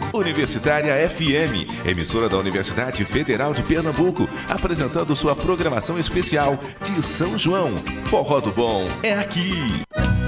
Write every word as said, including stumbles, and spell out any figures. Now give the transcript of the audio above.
Universitária F M, emissora da Universidade Federal de Pernambuco, apresentando sua programação especial de São João. Forró do Bom é aqui.